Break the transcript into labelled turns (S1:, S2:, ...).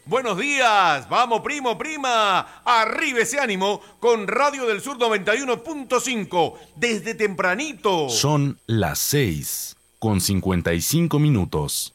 S1: Buenos días, vamos primo, prima, arriba ese ánimo con Radio del Sur 91.5, desde tempranito.
S2: Son las 6:55.